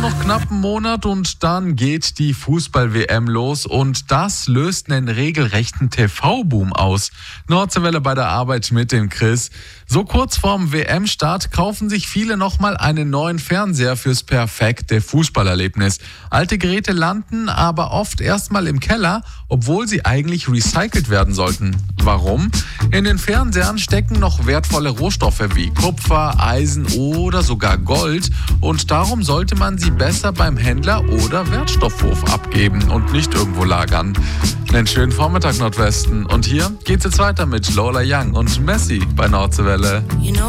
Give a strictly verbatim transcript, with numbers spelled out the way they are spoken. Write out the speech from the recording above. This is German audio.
noch knapp einen Monat und dann geht die Fußball-W M los und das löst einen regelrechten T V-Boom aus. Nordseewelle bei der Arbeit mit dem Chris. So kurz vorm W M-Start kaufen sich viele nochmal einen neuen Fernseher fürs perfekte Fußballerlebnis. Alte Geräte landen aber oft erstmal im Keller, obwohl sie eigentlich recycelt werden sollten. Warum? In den Fernsehern stecken noch wertvolle Rohstoffe wie Kupfer, Eisen oder sogar Gold und darum sollte man sie besser beim Händler oder Wertstoffhof abgeben und nicht irgendwo lagern. Einen schönen Vormittag Nordwesten und hier geht's jetzt weiter mit Lola Young und Messi bei Nordseewelle.